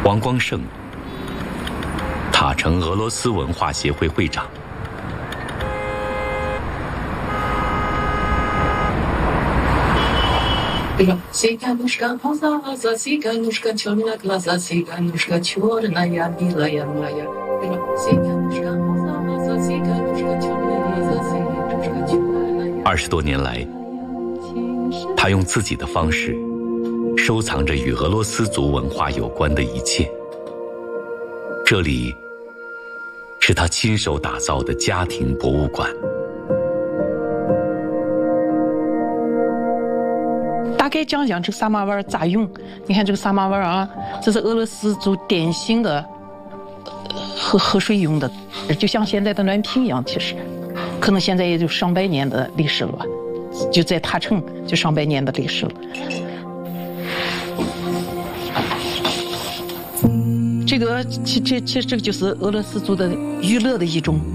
王光胜，他成俄罗斯文化协会会长。 Сиганушка глаза, сиганушка черная глаза, сиганушка черная, милая моя. Сиганушка глаза, сиганушка черная глаза, сиганушка черная. 20多年来，他用自己的方式收藏着与俄罗斯族文化有关的一切。这里是他亲手打造的家庭博物馆。 大概讲讲这个萨马碗咋用。你看这个萨马碗啊，这是俄罗斯族典型的喝水用的，就像现在的暖瓶一样。其实可能现在也就上百年的历史了吧，就在塔城就上百年的历史了。这个其实这个就是俄罗斯族的娱乐的一种